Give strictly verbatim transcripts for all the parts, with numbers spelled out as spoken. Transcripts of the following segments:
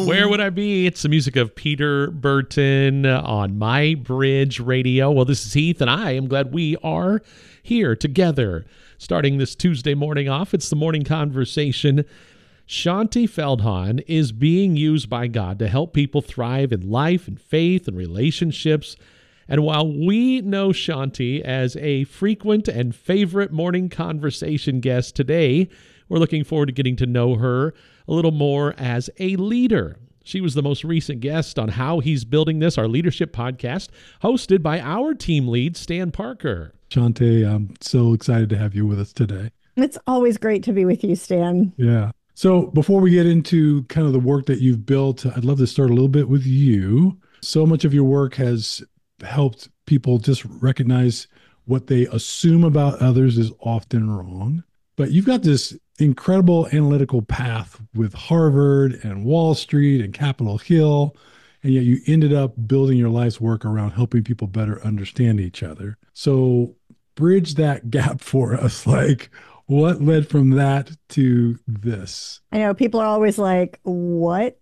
Where would I be? It's the music of Peter Burton on My Bridge Radio. Well, this is Heath, and I am glad we are here together. Starting this Tuesday morning off, it's the Morning Conversation. Shaunti Feldhahn is being used by God to help people thrive in life and faith and relationships. And while we know Shaunti as a frequent and favorite Morning Conversation guest today, we're looking forward to getting to know her a little more as a leader. She was the most recent guest on How He's Building This, our leadership podcast, hosted by our team lead, Stan Parker. Shaunti, I'm so excited to have you with us today. It's always great to be with you, Stan. Yeah. So before we get into kind of the work that you've built, I'd love to start a little bit with you. So much of your work has helped people just recognize what they assume about others is often wrong. But you've got this incredible analytical path with Harvard and Wall Street and Capitol Hill, and yet you ended up building your life's work around helping people better understand each other. So bridge that gap for us. Like, what led from that to this? I know people are always like, what?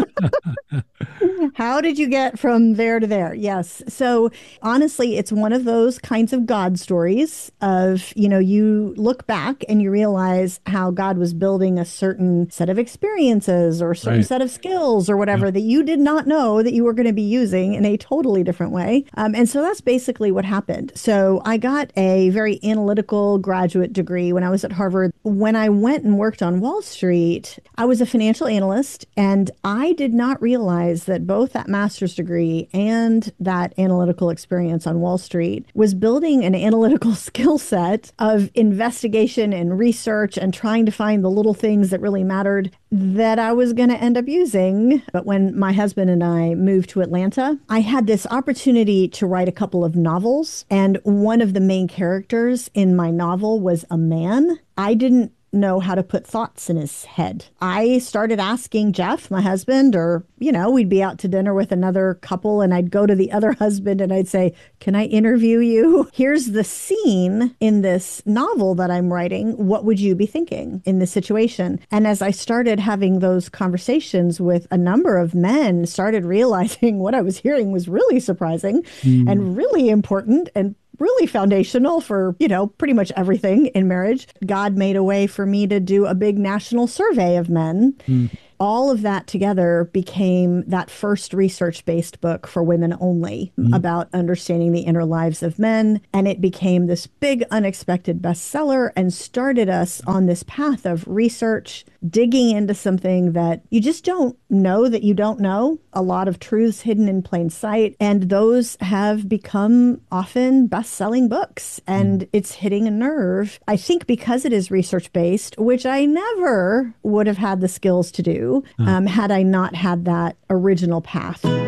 How did you get from there to there? Yes. So honestly, it's one of those kinds of God stories of, you know, you look back and you realize how God was building a certain set of experiences or a certain Right. set of skills or whatever Yeah. that you did not know that you were going to be using in a totally different way. Um, and so that's basically what happened. So I got a very analytical graduate degree when I was at Harvard. When I went and worked on Wall Street, I was a financial analyst, and I did not realize that both that master's degree and that analytical experience on Wall Street was building an analytical skill set of investigation and research and trying to find the little things that really mattered that I was going to end up using. But when my husband and I moved to Atlanta, I had this opportunity to write a couple of novels, and one of the main characters in my novel was a man. I didn't know how to put thoughts in his head. I started asking Jeff, my husband, or, you know, we'd be out to dinner with another couple and I'd go to the other husband and I'd say, can I interview you? Here's the scene in this novel that I'm writing. What would you be thinking in this situation? And as I started having those conversations with a number of men, started realizing what I was hearing was really surprising Mm. and really important and really foundational for, you know, pretty much everything in marriage. God made a way for me to do a big national survey of men. Mm. All of that together became that first research-based book for women only Mm. about understanding the inner lives of men. And it became this big, unexpected bestseller and started us on this path of research, digging into something that you just don't know that you don't know. A lot of truths hidden in plain sight. And those have become often best-selling books. And mm. it's hitting a nerve. I think because it is research-based, which I never would have had the skills to do Um, had I not had that original path.